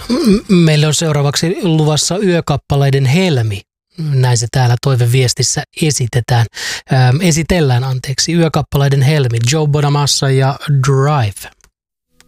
Meille on seuraavaksi luvassa Yökappaleiden helmi. Näin se täällä toiveviestissä esitellään. Yökappaleiden helmi, Joe Bonamassa ja Drive.